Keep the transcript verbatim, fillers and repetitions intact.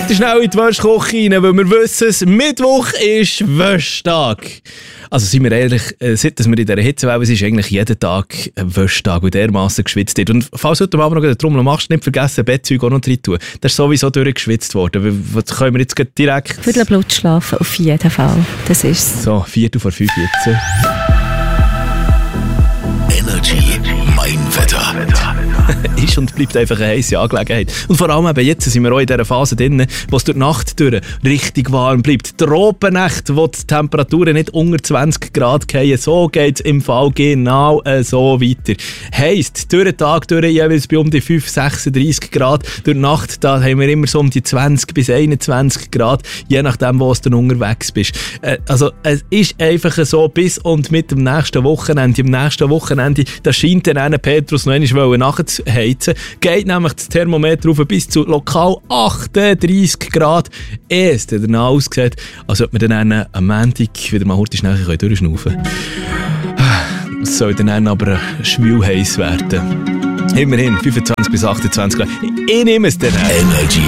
heute schnell in die Wäschküche rein, weil wir wissen, es Mittwoch ist Wäschtag. Also seien wir ehrlich, seit wir in dieser Hitzewelle sind, ist eigentlich jeden Tag ein Wäschtag, weil dermassen geschwitzt wird. Und falls du heute Abend noch eine Trommel machst, nicht vergessen, Bettzeug auch noch rein tun. Das ist sowieso durchgeschwitzt worden. Was können wir jetzt direkt... Viertel Blut schlafen, auf jeden Fall. Das ist es. So, Viertel vor fünf jetzt. Energy, mein Wetter. Ist und bleibt einfach eine heisse Angelegenheit. Und vor allem eben jetzt sind wir auch in dieser Phase drin, wo es durch die Nacht durch richtig warm bleibt. Tropennächte, wo die Temperaturen nicht unter zwanzig Grad fallen. So geht es im Fall genau äh, so weiter. Heisst, durch den Tag durch jeweils bei um die fünf, sechsunddreissig Grad. Durch die Nacht da haben wir immer so um die zwanzig bis einundzwanzig Grad, je nachdem, wo du dann unterwegs bist. Äh, also es ist einfach so bis und mit dem nächsten Wochenende. Im nächsten Wochenende, da scheint dann einer Petrus noch einmal nachzuheizen. Geht nämlich das Thermometer rauf bis zu lokal achtunddreissig Grad. Ehe es dann danach aussieht, als ob wir dann am Montag wieder mal hurtig schnell durchschnaufen können. Es soll dann aber schwül heiß werden. Immerhin fünfundzwanzig bis achtundzwanzig Grad. Ich nehme es dann. Energy